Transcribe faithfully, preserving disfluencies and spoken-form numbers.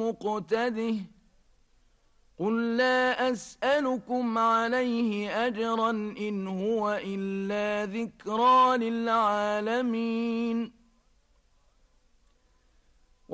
مقتده قل لا أسألكم عليه أجرا إن هو إلا ذكرى للعالمين